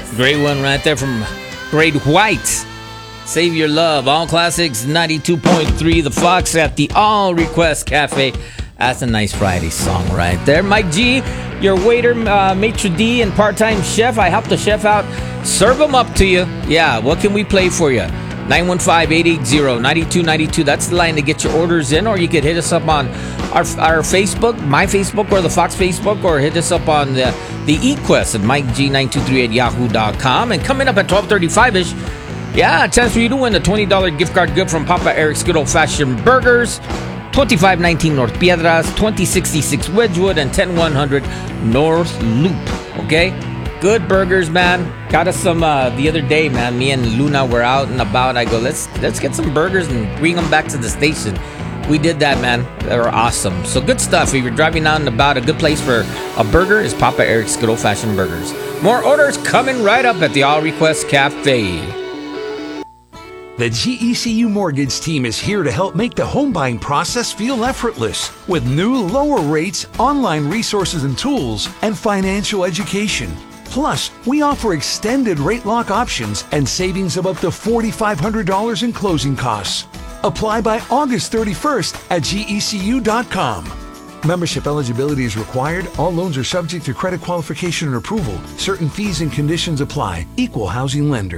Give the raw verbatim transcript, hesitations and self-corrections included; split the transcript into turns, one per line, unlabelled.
Great one right there from Great White. Save Your Love. All Classics ninety-two point three The Fox at the All Request Cafe. That's a nice Friday song right there. Mike G, your waiter, uh, maitre d' and part-time chef. I help the chef out. Serve them up to you. Yeah, what can we play for you? nine one five, eight eight zero, nine two nine two. That's the line to get your orders in, or you could hit us up on our our Facebook, my Facebook, or the Fox Facebook, or hit us up on the, the eQuest at Mike G nine two three at yahoo dot com. And coming up at twelve thirty-five-ish, yeah, a chance for you to win the twenty dollars gift card good from Papa Eric's Good Old Fashioned Burgers, twenty-five nineteen North Piedras, twenty sixty-six Wedgwood, and ten one hundred North Loop. Okay? Good burgers, man. Got us some uh, the other day, man. Me and Luna were out and about. I go, let's let's get some burgers and bring them back to the station. We did that, man. They were awesome. So good stuff. If you're driving out and about, a good place for a burger is Papa Eric's Good Old Fashioned Burgers. More orders coming right up at the All Request Cafe.
The G E C U Mortgage team is here to help make the home buying process feel effortless with new lower rates, online resources and tools, and financial education. Plus, we offer extended rate lock options and savings of up to four thousand five hundred dollars in closing costs. Apply by August thirty-first at G E C U dot com. Membership eligibility is required. All loans are subject to credit qualification and approval. Certain fees and conditions apply. Equal housing lender.